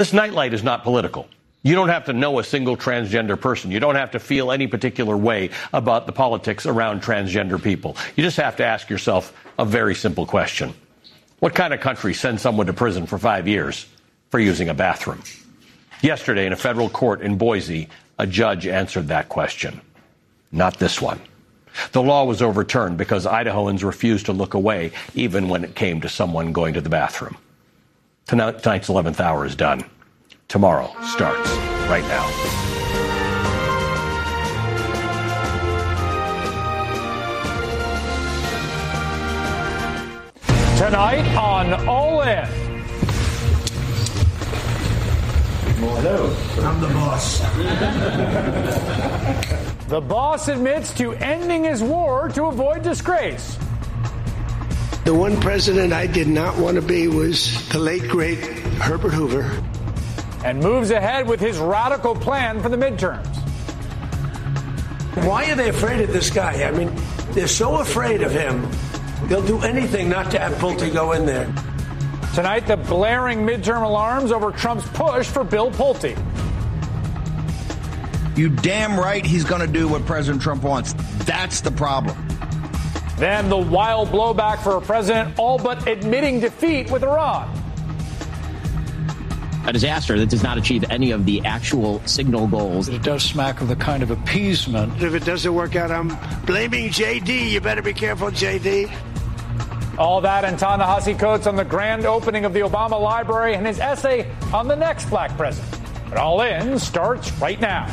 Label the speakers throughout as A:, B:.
A: This nightlight is not political. You don't have to know a single transgender person. You don't have to feel any particular way about the politics around transgender people. You just have to ask yourself a very simple question. What kind of country sends someone to prison for 5 years for using a bathroom? Yesterday, in a federal court in Boise, a judge answered that question. Not this one. The law was overturned because Idahoans refused to look away even when it came to someone going to the bathroom. Tonight's 11th hour is done. Tomorrow starts right now.
B: Tonight on All In.
C: Hello. I'm the boss.
B: The boss admits to ending his war to avoid disgrace.
D: The one president I did not want to be was the late, great Herbert Hoover.
B: And moves ahead with his radical plan for the midterms.
D: Why are they afraid of this guy? I mean, they're so afraid of him, they'll do anything not to have Pulte go in there.
B: Tonight, the blaring midterm alarms over Trump's push for Bill Pulte.
E: You damn right he's going to do what President Trump wants. That's the problem.
B: Then the wild blowback for a president all but admitting defeat with Iran.
F: A disaster that does not achieve any of the actual signal goals.
G: It does smack of the kind of appeasement.
D: If it doesn't work out, I'm blaming JD. You better be careful, JD.
B: All that and Ta-Nehisi Coates on the grand opening of the Obama Library and his essay on the next black president. But All In starts right now.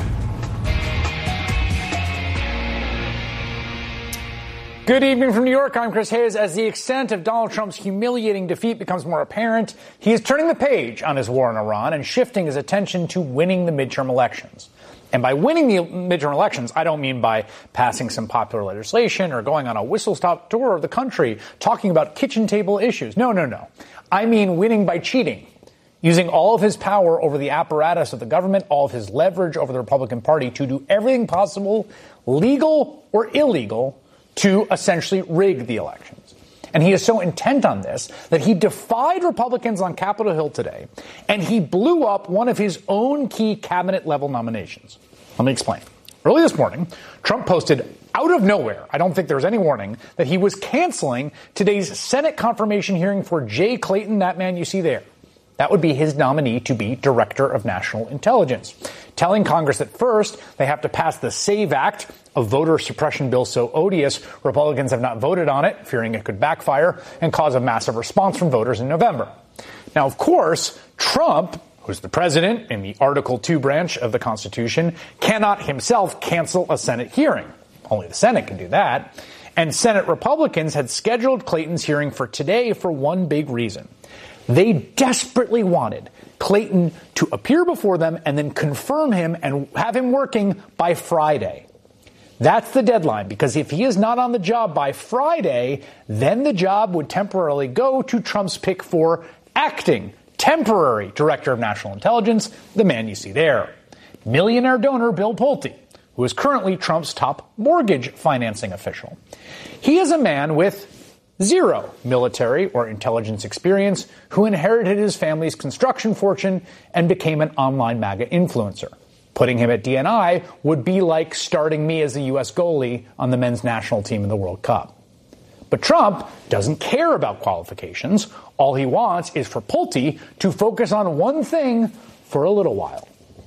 B: Good evening from New York. I'm Chris Hayes. As the extent of Donald Trump's humiliating defeat becomes more apparent, he is turning the page on his war in Iran and shifting his attention to winning the midterm elections. And by winning the midterm elections, I don't mean by passing some popular legislation or going on a whistle-stop tour of the country talking about kitchen table issues. No. I mean winning by cheating, using all of his power over the apparatus of the government, all of his leverage over the Republican Party to do everything possible, legal or illegal, to essentially rig the elections. And he is so intent on this that he defied Republicans on Capitol Hill today, and he blew up one of his own key cabinet-level nominations. Let me explain. Early this morning, Trump posted out of nowhere, I don't think there was any warning, that he was canceling today's Senate confirmation hearing for Jay Clayton, that man you see there. That would be his nominee to be Director of National Intelligence, telling Congress that first they have to pass the SAVE Act, a voter suppression bill so odious Republicans have not voted on it, fearing it could backfire and cause a massive response from voters in November. Now, of course, Trump, who's the president in the Article 2 branch of the Constitution, cannot himself cancel a Senate hearing. Only the Senate can do that. And Senate Republicans had scheduled Clayton's hearing for today for one big reason. They desperately wanted Clayton to appear before them and then confirm him and have him working by Friday. That's the deadline, because if he is not on the job by Friday, then the job would temporarily go to Trump's pick for acting temporary Director of National Intelligence, the man you see there, millionaire donor Bill Pulte, who is currently Trump's top mortgage financing official. He is a man with zero military or intelligence experience who inherited his family's construction fortune and became an online MAGA influencer. Putting him at DNI would be like starting me as the U.S. goalie on the men's national team in the World Cup. But Trump doesn't care about qualifications. All he wants is for Pulte to focus on one thing for a little while.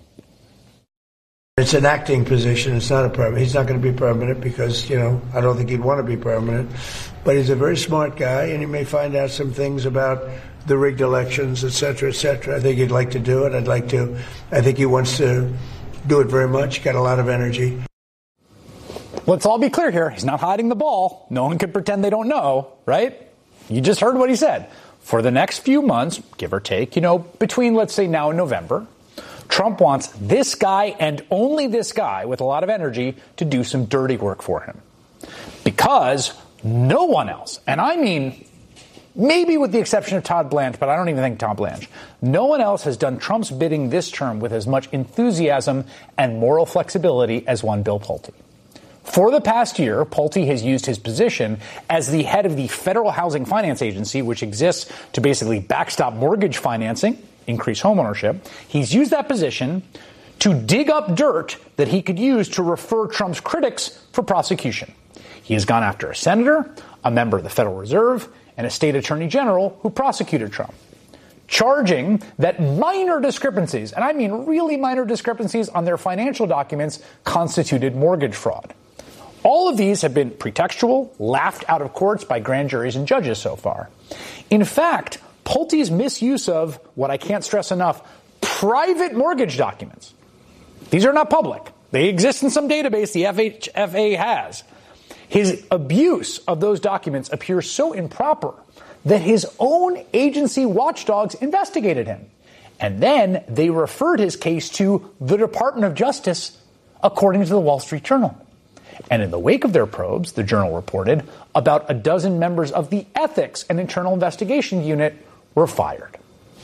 D: It's an acting position. It's not a permanent. He's not going to be permanent because, I don't think he'd want to be permanent. But he's a very smart guy, and he may find out some things about the rigged elections, et cetera, et cetera. I think he'd like to do it. I think he wants to do it very much. Got a lot of energy.
B: Let's all be clear here. He's not hiding the ball. No one can pretend they don't know, right? You just heard what he said. For the next few months, give or take, between, let's say, now and November, Trump wants this guy and only this guy with a lot of energy to do some dirty work for him. Because no one else, and I mean maybe with the exception of Todd Blanche, but I don't even think Todd Blanche, no one else has done Trump's bidding this term with as much enthusiasm and moral flexibility as one Bill Pulte. For the past year, Pulte has used his position as the head of the Federal Housing Finance Agency, which exists to basically backstop mortgage financing increase homeownership. He's used that position to dig up dirt that he could use to refer Trump's critics for prosecution. He has gone after a senator, a member of the Federal Reserve, and a state attorney general who prosecuted Trump, charging that minor discrepancies, and I mean really minor discrepancies on their financial documents, constituted mortgage fraud. All of these have been pretextual, laughed out of courts by grand juries and judges so far. In fact, Pulte's misuse of, what I can't stress enough, private mortgage documents. These are not public. They exist in some database the FHFA has. His abuse of those documents appears so improper that his own agency watchdogs investigated him. And then they referred his case to the Department of Justice, according to the Wall Street Journal. And in the wake of their probes, the Journal reported, about a dozen members of the Ethics and Internal Investigation Unit were fired.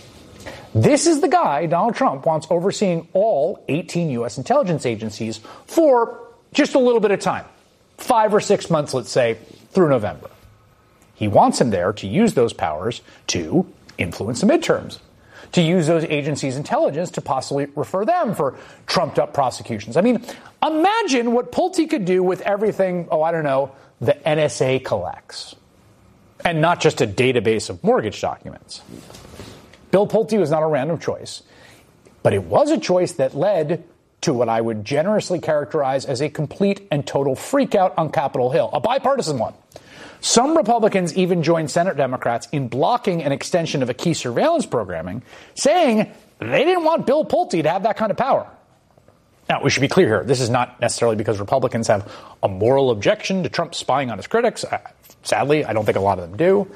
B: This is the guy Donald Trump wants overseeing all 18 U.S. intelligence agencies for just a little bit of time, 5 or 6 months, let's say, through November. He wants him there to use those powers to influence the midterms, to use those agencies' intelligence to possibly refer them for trumped-up prosecutions. I mean, imagine what Pulte could do with everything, the NSA collects, and not just a database of mortgage documents. Bill Pulte was not a random choice, but it was a choice that led to what I would generously characterize as a complete and total freakout on Capitol Hill, a bipartisan one. Some Republicans even joined Senate Democrats in blocking an extension of a key surveillance programming, saying they didn't want Bill Pulte to have that kind of power. Now, we should be clear here. This is not necessarily because Republicans have a moral objection to Trump spying on his critics. Sadly, I don't think a lot of them do.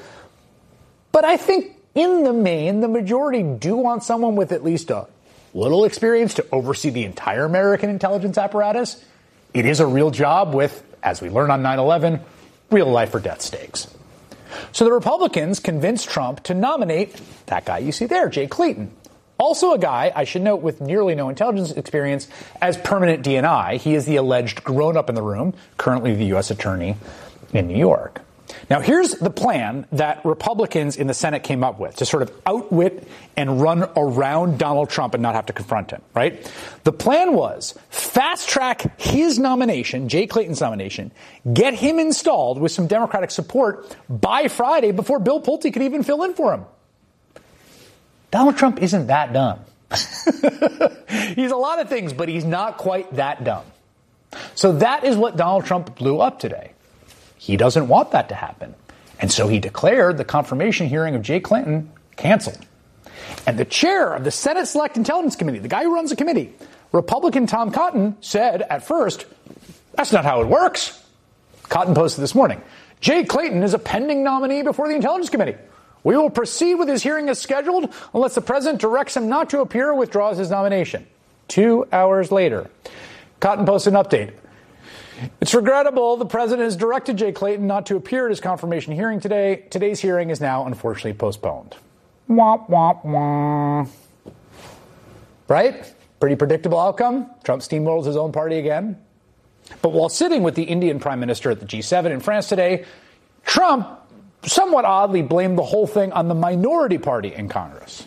B: But I think in the main, the majority do want someone with at least a little experience to oversee the entire American intelligence apparatus. It is a real job with, as we learned on 9/11, real life or death stakes. So the Republicans convinced Trump to nominate that guy you see there, Jay Clayton. Also a guy, I should note, with nearly no intelligence experience as permanent DNI. He is the alleged grown-up in the room, currently the U.S. attorney in New York. Now, here's the plan that Republicans in the Senate came up with to sort of outwit and run around Donald Trump and not have to confront him, right? The plan was fast-track his nomination, Jay Clayton's nomination, get him installed with some Democratic support by Friday before Bill Pulte could even fill in for him. Donald Trump isn't that dumb. He's a lot of things, but he's not quite that dumb. So that is what Donald Trump blew up today. He doesn't want that to happen. And so he declared the confirmation hearing of Jay Clayton canceled. And the chair of the Senate Select Intelligence Committee, the guy who runs the committee, Republican Tom Cotton, said at first, that's not how it works. Cotton posted this morning, Jay Clayton is a pending nominee before the Intelligence Committee. We will proceed with his hearing as scheduled unless the president directs him not to appear or withdraws his nomination. 2 hours later, Cotton posted an update. It's regrettable the president has directed Jay Clayton not to appear at his confirmation hearing today. Today's hearing is now unfortunately postponed. Womp, womp, womp. Right? Pretty predictable outcome. Trump steamrolls his own party again. But while sitting with the Indian prime minister at the G7 in France today, Trump somewhat oddly blamed the whole thing on the minority party in Congress.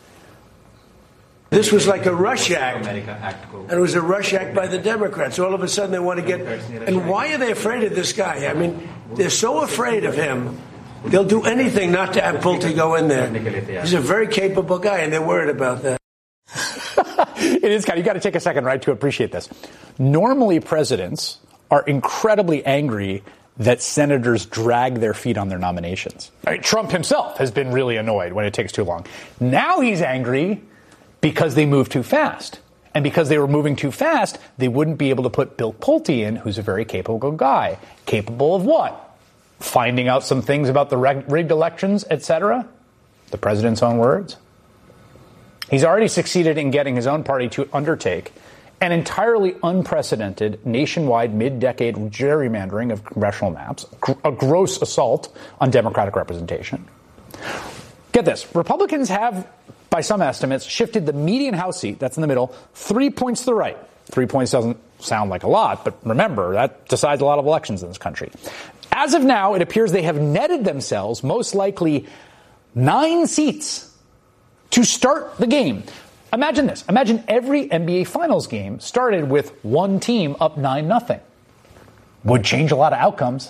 D: This was like a rush act. And it was a rush act by the Democrats. All of a sudden they want to get... And why are they afraid of this guy? I mean, they're so afraid of him, they'll do anything not to have Pulte go in there. He's a very capable guy, and they're worried about that.
B: It is kind of, you got to take a second, right, to appreciate this. Normally, presidents are incredibly angry that senators drag their feet on their nominations. Right? Trump himself has been really annoyed when it takes too long. Now he's angry because they moved too fast. And because they were moving too fast, they wouldn't be able to put Bill Pulte in, who's a very capable guy. Capable of what? Finding out some things about the rigged elections, etc. The president's own words. He's already succeeded in getting his own party to undertake an entirely unprecedented nationwide mid-decade gerrymandering of congressional maps, a gross assault on Democratic representation. Get this. Republicans have, by some estimates, shifted the median House seat, that's in the middle, 3 points to the right. 3 points doesn't sound like a lot, but remember, that decides a lot of elections in this country. As of now, it appears they have netted themselves most likely 9 seats to start the game. Imagine this. Imagine every NBA Finals game started with one team up 9-0. Would change a lot of outcomes.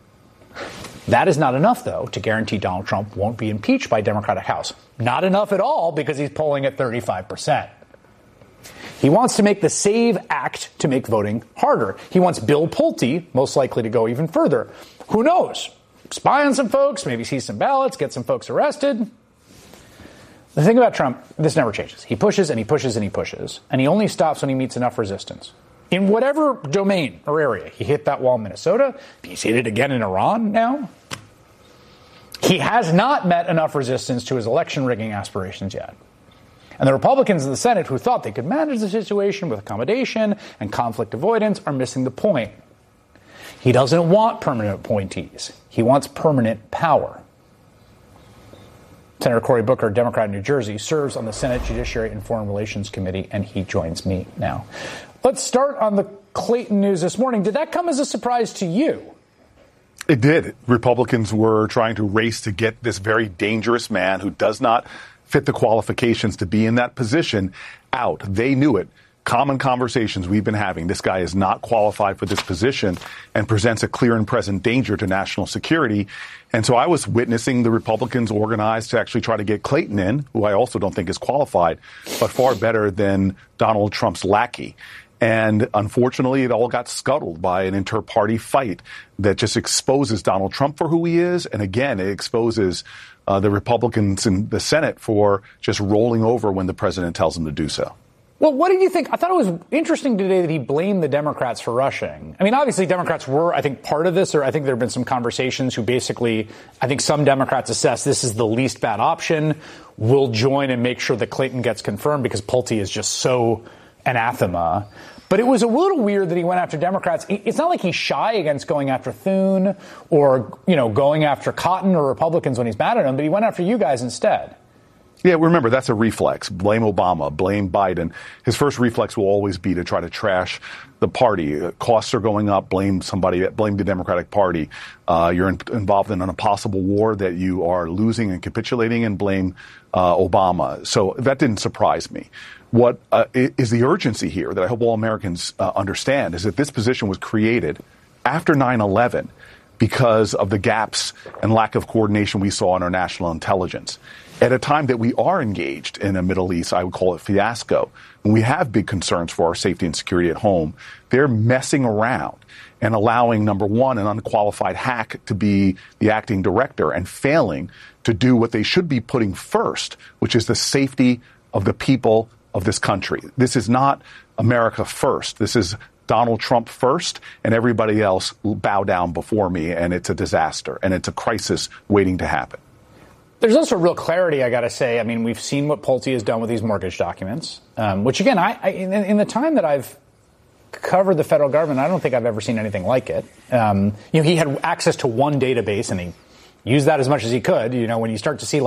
B: That is not enough, though, to guarantee Donald Trump won't be impeached by Democratic House. Not enough at all, because he's polling at 35%. He wants to make the SAVE Act to make voting harder. He wants Bill Pulte, most likely, to go even further. Who knows? Spy on some folks, maybe see some ballots, get some folks arrested. The thing about Trump, this never changes. He pushes and he pushes and he pushes, and he only stops when he meets enough resistance. In whatever domain or area, he hit that wall in Minnesota. He's hit it again in Iran now. He has not met enough resistance to his election rigging aspirations yet. And the Republicans in the Senate who thought they could manage the situation with accommodation and conflict avoidance are missing the point. He doesn't want permanent appointees. He wants permanent power. Senator Cory Booker, Democrat in New Jersey, serves on the Senate Judiciary and Foreign Relations Committee, and he joins me now. Let's start on the Clayton news this morning. Did that come as a surprise to you?
H: It did. Republicans were trying to race to get this very dangerous man who does not fit the qualifications to be in that position out. They knew it. Common conversations we've been having. This guy is not qualified for this position and presents a clear and present danger to national security. And so I was witnessing the Republicans organize to actually try to get Clayton in, who I also don't think is qualified, but far better than Donald Trump's lackey. And unfortunately, it all got scuttled by an inter-party fight that just exposes Donald Trump for who he is. And again, it exposes the Republicans in the Senate for just rolling over when the president tells them to do so.
B: Well, what did you think? I thought it was interesting today that he blamed the Democrats for rushing. I mean, obviously, Democrats were, I think, part of this, or I think there have been some conversations who basically, I think some Democrats assess this is the least bad option. We'll join and make sure that Clayton gets confirmed because Pulte is just so anathema. But it was a little weird that he went after Democrats. It's not like he's shy against going after Thune or, going after Cotton or Republicans when he's mad at them, but he went after you guys instead.
H: Yeah, remember, that's a reflex. Blame Obama, blame Biden. His first reflex will always be to try to trash the party. Costs are going up, blame somebody, blame the Democratic Party. You're involved in a possible war that you are losing and capitulating, and blame Obama. So that didn't surprise me. What is the urgency here that I hope all Americans understand is that this position was created after 9/11 because of the gaps and lack of coordination we saw in our national intelligence. At a time that we are engaged in a Middle East, I would call it fiasco, and we have big concerns for our safety and security at home, they're messing around and allowing, number one, an unqualified hack to be the acting director and failing to do what they should be putting first, which is the safety of the people of this country. This is not America first. This is Donald Trump first, and everybody else will bow down before me, and it's a disaster, and it's a crisis waiting to happen.
B: There's also real clarity, I got to say. I mean, we've seen what Pulte has done with these mortgage documents, which, again, in the time that I've covered the federal government, I don't think I've ever seen anything like it. He had access to one database, and he used that as much as he could. When you start to see,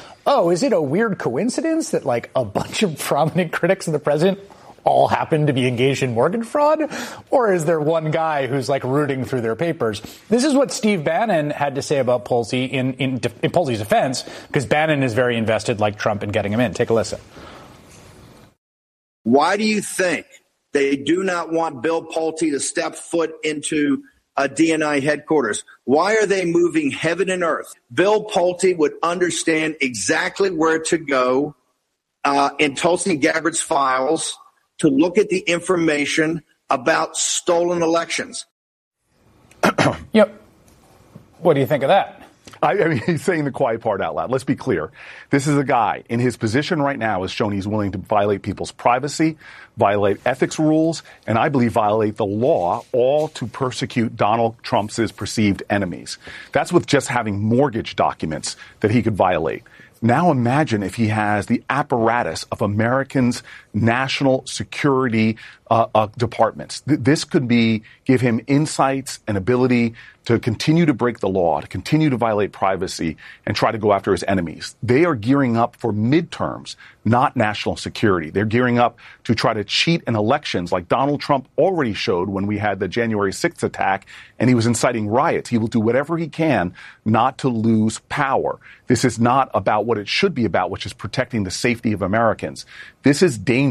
B: is it a weird coincidence that, a bunch of prominent critics of the president all happen to be engaged in mortgage fraud? Or is there one guy who's rooting through their papers? This is what Steve Bannon had to say about Pulte in Pulte's defense, because Bannon is very invested, like Trump, in getting him in. Take a listen.
I: Why do you think they do not want Bill Pulte to step foot into a DNI headquarters? Why are they moving heaven and earth? Bill Pulte would understand exactly where to go in Tulsi Gabbard's files to look at the information about stolen elections.
B: Yep. What do you think of that?
H: I mean, he's saying the quiet part out loud. Let's be clear. This is a guy in his position right now has shown he's willing to violate people's privacy, violate ethics rules, and I believe violate the law, all to persecute Donald Trump's perceived enemies. That's with just having mortgage documents that he could violate. Now imagine if he has the apparatus of Americans' national security departments. This could give him insights and ability to continue to break the law, to continue to violate privacy, and try to go after his enemies. They are gearing up for midterms, not national security. They're gearing up to try to cheat in elections like Donald Trump already showed when we had the January 6th attack, and he was inciting riots. He will do whatever he can not to lose power. This is not about what it should be about, which is protecting the safety of Americans. This is dangerous.